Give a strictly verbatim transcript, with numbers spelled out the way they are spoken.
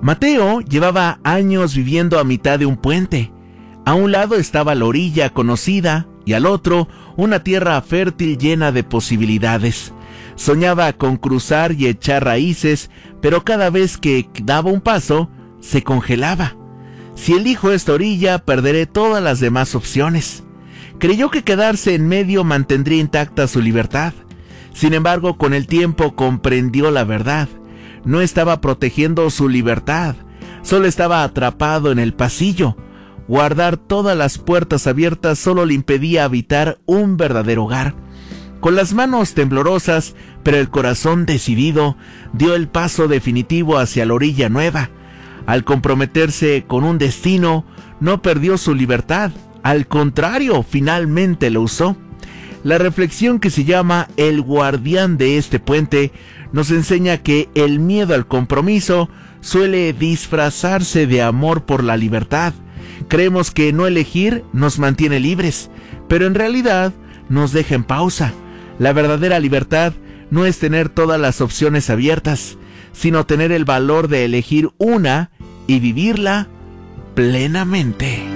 Mateo llevaba años viviendo a mitad de un puente. A un lado estaba la orilla conocida y al otro una tierra fértil llena de posibilidades. Soñaba con cruzar y echar raíces, pero cada vez que daba un paso, se congelaba. Si elijo esta orilla, perderé todas las demás opciones. Creyó que quedarse en medio mantendría intacta su libertad. Sin embargo, con el tiempo comprendió la verdad. No estaba protegiendo su libertad, solo estaba atrapado en el pasillo. Guardar todas las puertas abiertas solo le impedía habitar un verdadero hogar. Con las manos temblorosas, pero el corazón decidido, dio el paso definitivo hacia la orilla nueva. Al comprometerse con un destino, no perdió su libertad, al contrario, finalmente lo usó. La reflexión, que se llama El guardián de este puente, nos enseña que el miedo al compromiso suele disfrazarse de amor por la libertad. Creemos que no elegir nos mantiene libres, pero en realidad nos deja en pausa. La verdadera libertad no es tener todas las opciones abiertas, sino tener el valor de elegir una y vivirla plenamente.